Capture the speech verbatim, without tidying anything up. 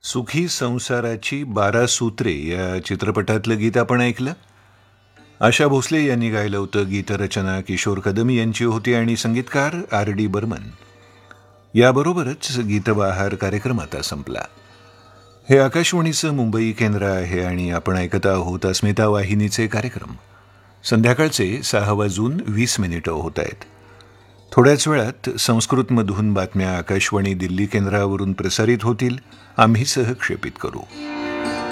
सुखी संसाराची बारा सूत्रे या चित्रपटातलं गीत आपण ऐकलं. आशा भोसले यांनी गायलं होतं. गीतरचना किशोर कदम यांची होती आणि संगीतकार आर डी बर्मन. याबरोबरच गीतबहार कार्यक्रम आता संपला. हे आकाशवाणीचं मुंबई केंद्र आहे आणि आपण ऐकत आहोत अस्मिता वाहिनीचे कार्यक्रम. संध्याकाळचे सहा वाजून वीस मिनिटं होत आहेत. थोड्याच वेळात संस्कृतमधून बातम्या आकाशवाणी दिल्ली केंद्रावरून प्रसारित होतील. आम्ही सहक्षेपित करू.